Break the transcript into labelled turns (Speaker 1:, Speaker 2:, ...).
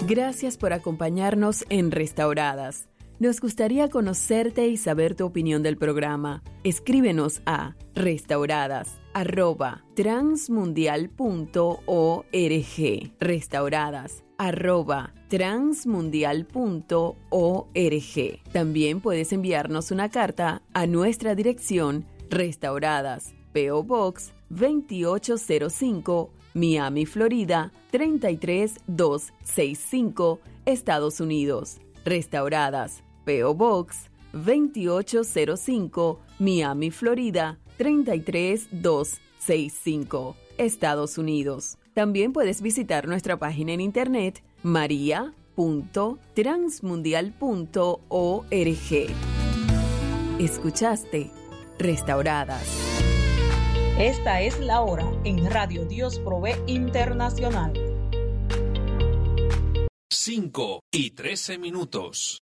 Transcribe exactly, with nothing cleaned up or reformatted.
Speaker 1: Gracias por acompañarnos en Restauradas. Nos gustaría conocerte y saber tu opinión del programa. Escríbenos a restauradas arroba transmundial punto org. Restauradas arroba transmundial punto org. También puedes enviarnos una carta a nuestra dirección Restauradas, P O Box veintiocho cero cinco, Miami, Florida treinta y tres mil doscientos sesenta y cinco, Estados Unidos. Restauradas, P O Box veintiocho cero cinco, Miami, Florida treinta y tres mil doscientos sesenta y cinco, Estados Unidos. También puedes visitar nuestra página en internet maria punto transmundial punto org. Escuchaste Restauradas.
Speaker 2: Esta es la hora en Radio Dios Provee Internacional.
Speaker 3: cinco y trece minutos.